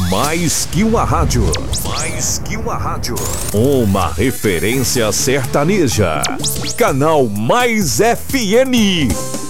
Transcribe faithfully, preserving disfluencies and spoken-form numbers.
Mais que uma rádio. Mais que uma rádio. Uma referência sertaneja. Canal Mais F M.